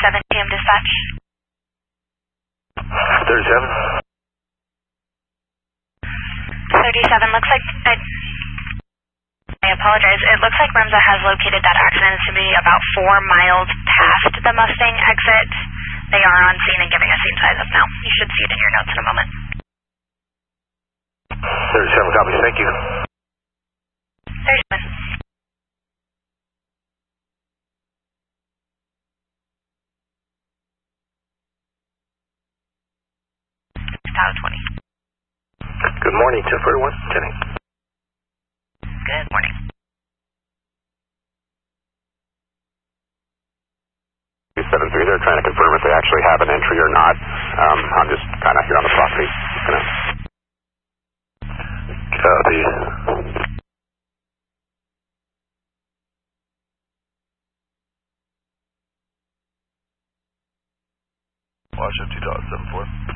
37 PM dispatch. 37. 37 looks like I apologize. It looks like REMSA has located that accident to be about 4 miles past the Mustang exit. They are on scene and giving us scene size up now. You should see it in your notes in a moment. 37 copy, thank you. 37. Tower 20. Good morning, 1041, Jenny. Good morning. 273, they're trying to confirm if they actually have an entry or not. I'm just kind of here on the property. Just gonna... Copy. Washington 2.74.